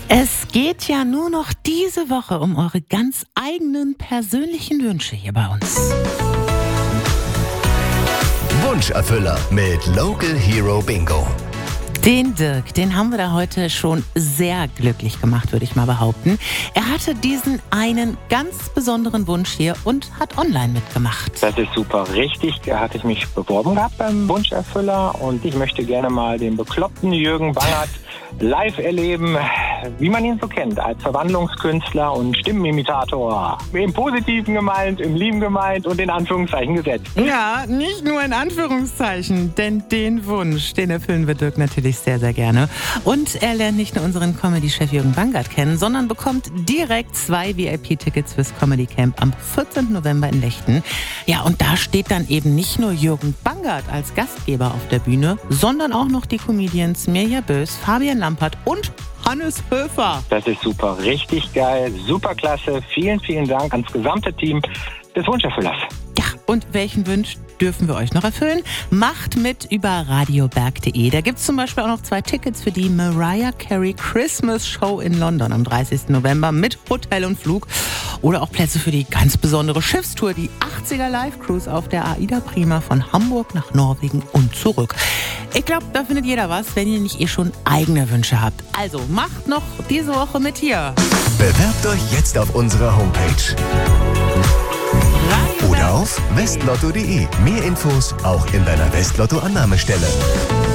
Es geht ja nur noch diese Woche um eure ganz eigenen persönlichen Wünsche hier bei uns. Wunscherfüller mit Local Hero Bingo. Den Dirk, den haben wir da heute schon sehr glücklich gemacht, würde ich mal behaupten. Er hatte diesen einen ganz besonderen Wunsch hier und hat online mitgemacht. Das ist super. Richtig, hatte ich mich beworben gehabt beim Wunscherfüller und ich möchte gerne mal den bekloppten Jürgen Bangert live erleben, wie man ihn so kennt, als Verwandlungskünstler und Stimmenimitator. Im Positiven gemeint, im Lieben gemeint und in Anführungszeichen gesetzt. Ja, nicht nur in Anführungszeichen, denn den Wunsch, den erfüllen wir Dirk natürlich sehr, sehr gerne. Und er lernt nicht nur unseren Comedy-Chef Jürgen Bangert kennen, sondern bekommt direkt 2 VIP-Tickets fürs Comedy Camp am 14. November in Lechten. Ja, und da steht dann eben nicht nur Jürgen Bangert als Gastgeber auf der Bühne, sondern auch noch die Comedians Mirja Bös, Fabian Lampert und Hannes Höfer. Das ist super. Richtig geil. Super klasse. Vielen, vielen Dank ans gesamte Team des Wunscherfüllers. Ja, und welchen Wunsch dürfen wir euch noch erfüllen? Macht mit über radioberg.de. Da gibt es zum Beispiel auch noch 2 Tickets für die Mariah Carey Christmas Show in London am 30. November mit Hotel und Flug. Oder auch Plätze für die ganz besondere Schiffstour, die 80er Live Cruise auf der AIDA Prima von Hamburg nach Norwegen und zurück. Ich glaube, da findet jeder was, wenn ihr nicht schon eigene Wünsche habt. Also macht noch diese Woche mit hier. Bewerbt euch jetzt auf unserer Homepage oder auf westlotto.de. Mehr Infos auch in deiner Westlotto-Annahmestelle.